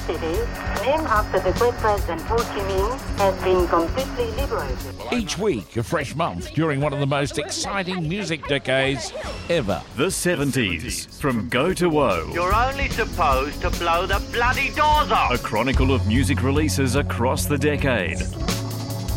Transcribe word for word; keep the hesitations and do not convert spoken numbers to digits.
City, named after the great President Ho Chi Minh, has been completely liberated. Each week, a fresh month during one of the most exciting music decades ever. The seventies, from Go to Woe. You're only supposed to blow the bloody doors off. A chronicle of music releases across the decade.